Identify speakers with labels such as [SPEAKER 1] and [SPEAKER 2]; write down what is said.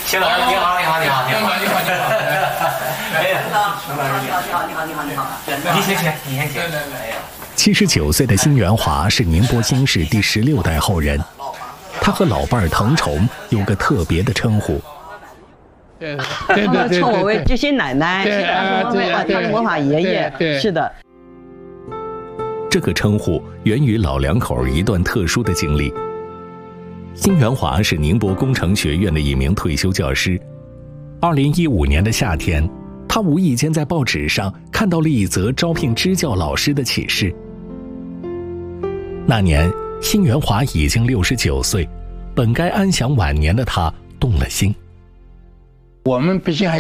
[SPEAKER 1] 秦老师你好，你好，你好，你好，你好，你好。哎呀，你好。你先请，你先请。哎呀。
[SPEAKER 2] 79岁的辛元华是宁波新市第16代后人，他和老伴儿滕崇有个特别的称呼。
[SPEAKER 3] 他们称我为知心奶奶，他是魔法爷爷，是的。
[SPEAKER 2] 这个称呼源于老两口一段特殊的经历。辛元华是宁波工程学院的一名退休教师。2015年的夏天，他无意间在报纸上看到了一则招聘支教老师的启事。那年，辛元华已经69岁，本该安享晚年的他动了心。
[SPEAKER 4] 我们毕竟还